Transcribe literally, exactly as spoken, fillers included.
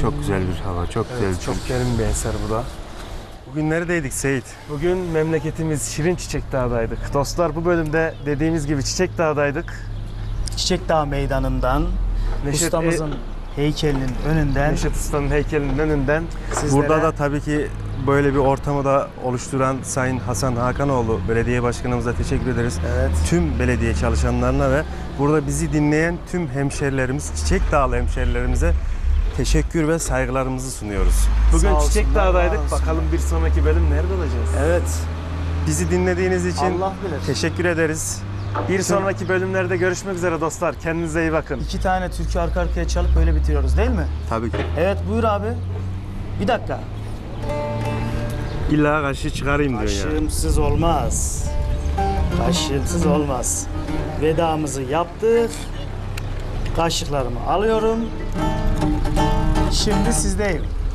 Çok güzel bir hava, çok güzel Evet, bir çok Türk. derin bir eser bu da. Bugün neredeydik Seyit? Bugün memleketimiz Şirin Çiçek Dağı'daydık. Dostlar, bu bölümde dediğimiz gibi Çiçek Dağı'daydık. Çiçek Dağı Meydanı'ndan, Neşet, ustamızın heykelinin önünden Neşet Usta'nın heykelinin önünden sizlere Burada da tabii ki böyle bir ortamı da oluşturan Sayın Hasan Hakanoğlu Belediye Başkanımıza teşekkür ederiz. evet, Tüm belediye çalışanlarına ve burada bizi dinleyen tüm hemşerilerimiz, Çiçek Dağlı hemşerilerimize teşekkür ve saygılarımızı sunuyoruz. bugün Sağ Çiçek olsunlar, var Dağı'daydık. olsunlar. Bakalım bir sonraki bölüm nerede olacağız? evet, Bizi dinlediğiniz için Allah bilir. teşekkür ederiz. Bir sonraki bölümlerde görüşmek üzere dostlar. Kendinize iyi bakın. İki tane türkü arka arkaya çalıp böyle bitiriyoruz değil mi? Tabii ki. Evet, buyur abi. Bir dakika. İlla kaşı çıkarayım diyor ya. Kaşığımsız olmaz. Kaşığımsız olmaz. Vedamızı yaptık. Kaşıklarımı alıyorum. Şimdi sizdeyim.